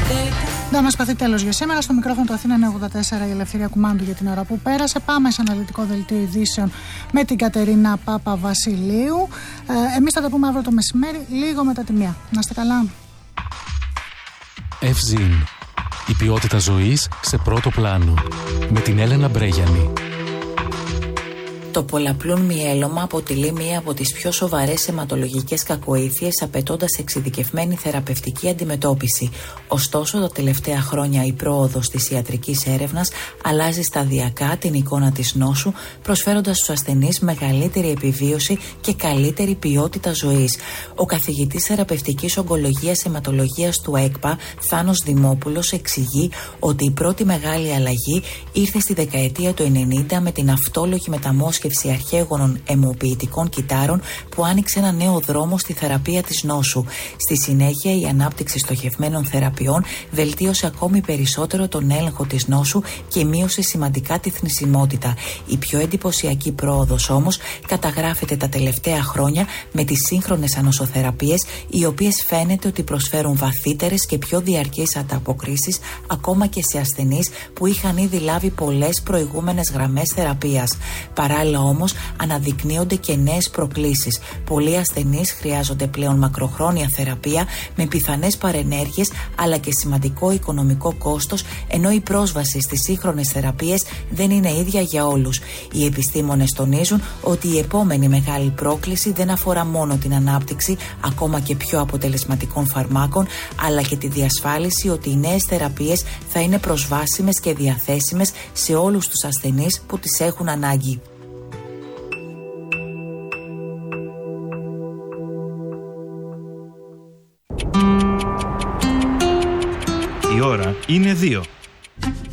Μας παθεί τέλος για σήμερα. Στο μικρόφωνο του Αθήνα 84 η Ελευθερία Κουμάντου για την ώρα που πέρασε. Πάμε σε αναλυτικό δελτίο ειδήσεων με την Κατερίνα Παπαβασιλείου. Εμείς θα τα πούμε αύριο το μεσημέρι, λίγο μετά τη 1. Να είστε καλά. Ευζήν. Η ποιότητα ζωής σε πρώτο πλάνο. Με την Έλενα Μπρέγιανη. Το πολλαπλούν μυέλωμα αποτελεί μία από τις πιο σοβαρές αιματολογικές κακοήθειες, απαιτώντας εξειδικευμένη θεραπευτική αντιμετώπιση. Ωστόσο, τα τελευταία χρόνια η πρόοδος της ιατρικής έρευνας αλλάζει σταδιακά την εικόνα της νόσου, προσφέροντας στους ασθενείς μεγαλύτερη επιβίωση και καλύτερη ποιότητα ζωής. Ο καθηγητής θεραπευτικής ογκολογίας αιματολογίας του ΕΚΠΑ, Θάνος Δημόπουλος, εξηγεί ότι η πρώτη μεγάλη αλλαγή ήρθε στη δεκαετία του 90 με την αυτόλογη μεταμόσχευση αρχαίγωνων αιμοποιητικών κυτάρων που άνοιξε ένα νέο δρόμο στη θεραπεία της νόσου. Στη συνέχεια, η ανάπτυξη στοχευμένων θεραπείων βελτίωσε ακόμη περισσότερο τον έλεγχο της νόσου και μείωσε σημαντικά τη θνησιμότητα. Η πιο εντυπωσιακή πρόοδος όμως καταγράφεται τα τελευταία χρόνια με τις σύγχρονες ανοσοθεραπείες, οι οποίες φαίνεται ότι προσφέρουν βαθύτερες και πιο διαρκείς ανταποκρίσεις ακόμα και σε ασθενείς που είχαν ήδη λάβει πολλές προηγούμενες γραμμές θεραπείας. Παράλληλα όμως αναδεικνύονται και νέες προκλήσεις. Πολλοί ασθενείς χρειάζονται πλέον μακροχρόνια θεραπεία με πιθανές παρενέργειες αλλά και σημαντικό οικονομικό κόστος, ενώ η πρόσβαση στις σύγχρονες θεραπείες δεν είναι ίδια για όλους. Οι επιστήμονες τονίζουν ότι η επόμενη μεγάλη πρόκληση δεν αφορά μόνο την ανάπτυξη ακόμα και πιο αποτελεσματικών φαρμάκων, αλλά και τη διασφάλιση ότι οι νέες θεραπείες θα είναι προσβάσιμες και διαθέσιμες σε όλους τους ασθενείς που τις έχουν ανάγκη. Η ώρα είναι 2.